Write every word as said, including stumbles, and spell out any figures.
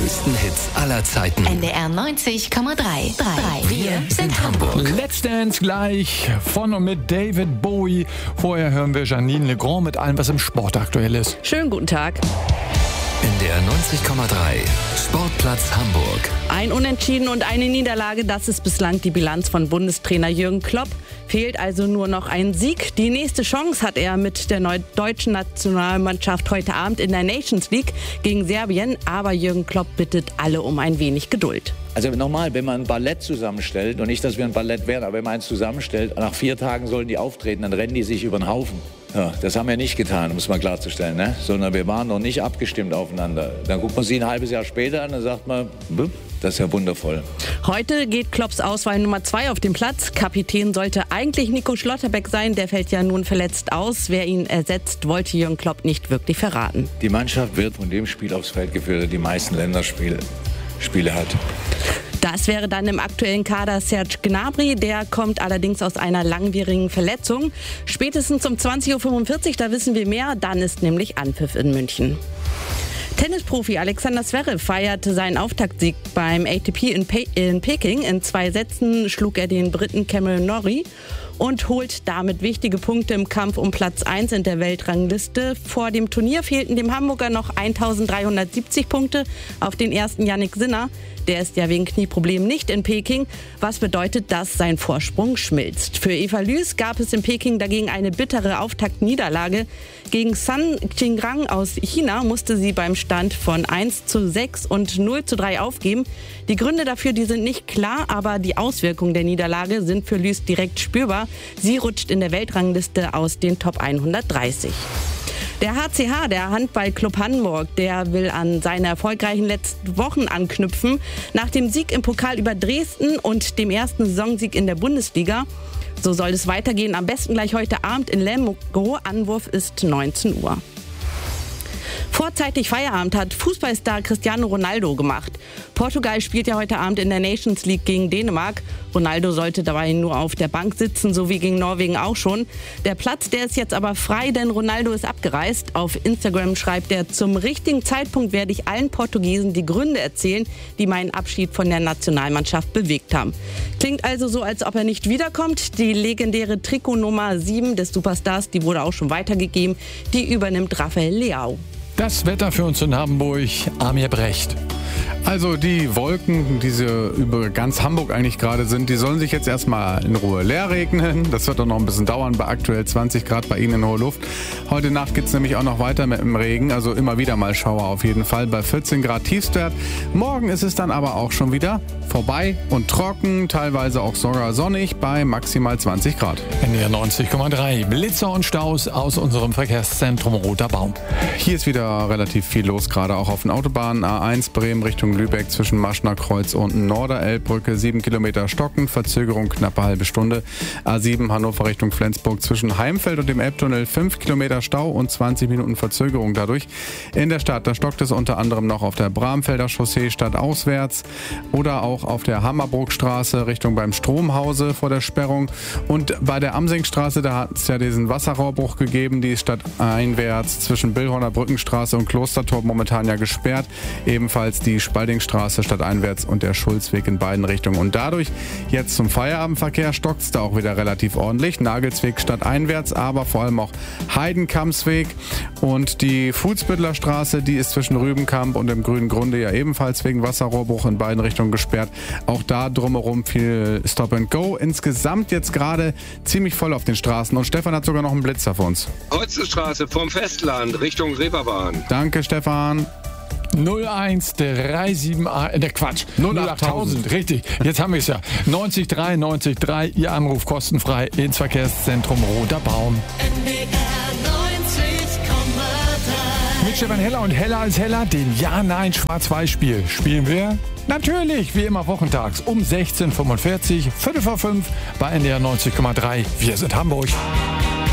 größten Hits aller Zeiten. N D R neunzig Komma drei. Wir sind Hamburg. Let's Dance gleich von und mit David Bowie. Vorher hören wir Janine Legrand mit allem, was im Sport aktuell ist. Schönen guten Tag. N D R neunzig Komma drei. Sportplatz Hamburg. Ein Unentschieden und eine Niederlage, das ist bislang die Bilanz von Bundestrainer Jürgen Klopp. Fehlt also nur noch ein Sieg. Die nächste Chance hat er mit der neu- deutschen Nationalmannschaft heute Abend in der Nations League gegen Serbien. Aber Jürgen Klopp bittet alle um ein wenig Geduld. Also normal, wenn man ein Ballett zusammenstellt, und nicht, dass wir ein Ballett wären, aber wenn man eins zusammenstellt, nach vier Tagen sollen die auftreten, dann rennen die sich über den Haufen. Ja, das haben wir nicht getan, um es mal klarzustellen, ne? Sondern wir waren noch nicht abgestimmt aufeinander. Dann guckt man sie ein halbes Jahr später an und sagt man, das ist ja wundervoll. Heute geht Klopps Auswahl Nummer zwei auf den Platz. Kapitän sollte eigentlich Nico Schlotterbeck sein, der fällt ja nun verletzt aus. Wer ihn ersetzt, wollte Jürgen Klopp nicht wirklich verraten. Die Mannschaft wird von dem Spiel aufs Feld geführt, das die meisten Länderspiele Spiele hat. Das wäre dann im aktuellen Kader Serge Gnabry. Der kommt allerdings aus einer langwierigen Verletzung. Spätestens um zwanzig Uhr fünfundvierzig, da wissen wir mehr. Dann ist nämlich Anpfiff in München. Tennisprofi Alexander Zverev feierte seinen Auftaktsieg beim A T P in, Pe- in Peking. In zwei Sätzen schlug er den Briten Cameron Norrie und holt damit wichtige Punkte im Kampf um Platz eins in der Weltrangliste. Vor dem Turnier fehlten dem Hamburger noch eintausenddreihundertsiebzig Punkte auf den ersten Yannick Sinner. Der ist ja wegen Knieproblemen nicht in Peking, was bedeutet, dass sein Vorsprung schmilzt. Für Eva Lüß gab es in Peking dagegen eine bittere Auftaktniederlage. Gegen Sun Qingrang aus China musste sie beim Stand von eins zu sechs und null zu drei aufgeben. Die Gründe dafür, die sind nicht klar, aber die Auswirkungen der Niederlage sind für Lüß direkt spürbar. Sie rutscht in der Weltrangliste aus den Top hundertdreißig. Der H C H, der Handballclub Hamburg, der will an seine erfolgreichen letzten Wochen anknüpfen. Nach dem Sieg im Pokal über Dresden und dem ersten Saisonsieg in der Bundesliga. So soll es weitergehen, am besten gleich heute Abend in Lemgo. Anwurf ist neunzehn Uhr. Vorzeitig Feierabend hat Fußballstar Cristiano Ronaldo gemacht. Portugal spielt ja heute Abend in der Nations League gegen Dänemark. Ronaldo sollte dabei nur auf der Bank sitzen, so wie gegen Norwegen auch schon. Der Platz, der ist jetzt aber frei, denn Ronaldo ist abgereist. Auf Instagram schreibt er, zum richtigen Zeitpunkt werde ich allen Portugiesen die Gründe erzählen, die meinen Abschied von der Nationalmannschaft bewegt haben. Klingt also so, als ob er nicht wiederkommt. Die legendäre Trikotnummer sieben des Superstars, die wurde auch schon weitergegeben. Die übernimmt Rafael Leao. Das Wetter für uns in Hamburg, Amir Brecht. Also die Wolken, die sie über ganz Hamburg eigentlich gerade sind, die sollen sich jetzt erstmal in Ruhe leer regnen. Das wird doch noch ein bisschen dauern bei aktuell zwanzig Grad bei Ihnen in hoher Luft. Heute Nacht geht es nämlich auch noch weiter mit dem Regen, also immer wieder mal Schauer auf jeden Fall bei vierzehn Grad Tiefstwert. Morgen ist es dann aber auch schon wieder vorbei und trocken, teilweise auch sogar sonnig bei maximal zwanzig Grad. N D R neunzig Komma drei. Blitzer und Staus aus unserem Verkehrszentrum Roter Baum. Hier ist wieder relativ viel los, gerade auch auf den Autobahnen. A eins Bremen Richtung Lübeck zwischen Maschner Kreuz und Norderelbbrücke, sieben Kilometer Stocken, Verzögerung knappe halbe Stunde. A sieben Hannover Richtung Flensburg zwischen Heimfeld und dem Elbtunnel, fünf Kilometer Stau und zwanzig Minuten Verzögerung dadurch. In der Stadt, da stockt es unter anderem noch auf der Bramfelder Chaussee stadtauswärts oder auch auf der Hammerbrookstraße Richtung beim Stromhause vor der Sperrung. Und bei der Amsingstraße, da hat es ja diesen Wasserrohrbruch gegeben, die ist stadteinwärts zwischen Billhorner Brückenstraße und Klostertor momentan ja gesperrt. Ebenfalls die Spaldingstraße stadteinwärts und der Schulzweg in beiden Richtungen. Und dadurch jetzt zum Feierabendverkehr stockt es da auch wieder relativ ordentlich. Nagelsweg stadteinwärts, aber vor allem auch Heidenkampsweg und die Fuhlsbüttler Straße, die ist zwischen Rübenkamp und dem Grünen Grunde ja ebenfalls wegen Wasserrohrbruch in beiden Richtungen gesperrt. Auch da drumherum viel Stop and Go. Insgesamt jetzt gerade ziemlich voll auf den Straßen und Stefan hat sogar noch einen Blitzer für uns. Holzenstraße vom Festland Richtung Reeperbahn. Danke Stefan. null eins drei sieben, äh, Quatsch, null achttausend, richtig, jetzt haben wir es ja. neunzig drei neunzig drei, Ihr Anruf kostenfrei ins Verkehrszentrum Roter Baum. N D R neunzig Komma drei. Mit Stefan Heller und Heller als Heller, den Ja-Nein-Schwarz-Weiß-Spiel. Spielen wir natürlich, wie immer wochentags, um sechzehn Uhr fünfundvierzig, Viertel vor fünf bei N D R neunzig Komma drei. Wir sind Hamburg.